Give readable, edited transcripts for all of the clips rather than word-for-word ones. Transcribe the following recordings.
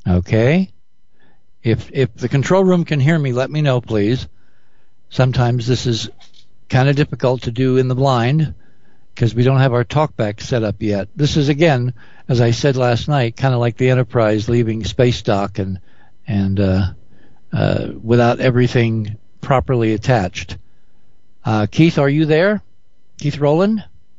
Okay. If the control room can hear me, let me know, please. Sometimes this is kind of difficult to do in the blind because we don't have our talkback set up yet. This is, again, as I said last night, kind of like the Enterprise leaving space dock and without everything properly attached. Keith, are you there? Keith Rowland?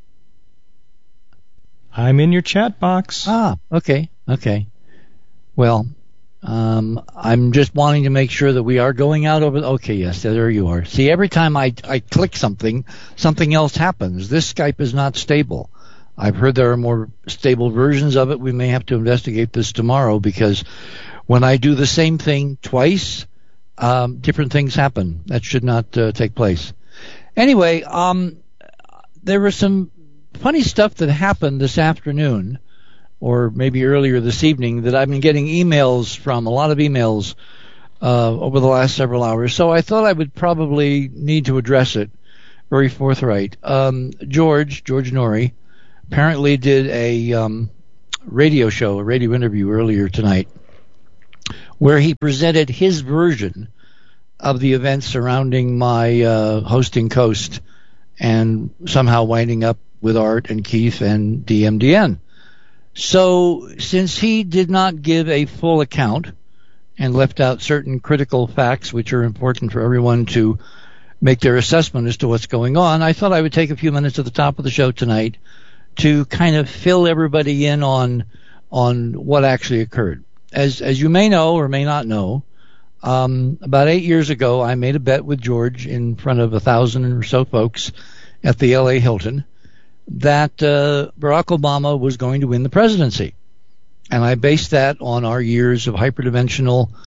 I'm in your chat box. Okay. Well, I'm just wanting to make sure that we are going out over. Okay, yes, there you are. See, every time I click something else happens. This Skype is not stable. I've heard there are more stable versions of it. We may have to investigate this tomorrow because when I do the same thing twice, different things happen. That should not take place. Anyway, there was some funny stuff that happened this afternoon, or maybe earlier this evening, that I've been getting emails from, a lot of emails over the last several hours. So I thought I would probably need to address it very forthright. George Norrie, apparently did a radio show, a radio interview earlier tonight, where he presented his version of the events surrounding my hosting Coast and somehow winding up with Art and Keith and DMDN. So since he did not give a full account and left out certain critical facts which are important for everyone to make their assessment as to what's going on, I thought I would take a few minutes at the top of the show tonight to kind of fill everybody in on what actually occurred. As you may know or may not know, about 8 years ago, I made a bet with George in front of 1,000 or so folks at the LA Hilton that Barack Obama was going to win the presidency. And I based that on our years of hyperdimensional